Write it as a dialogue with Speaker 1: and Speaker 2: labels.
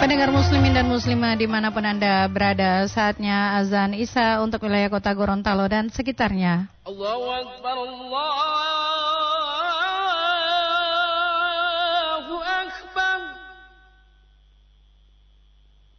Speaker 1: Pendengar muslimin dan muslimah dimanapun Anda berada, saatnya azan Isya untuk wilayah kota Gorontalo dan sekitarnya.
Speaker 2: Allahu Akbar, Allah.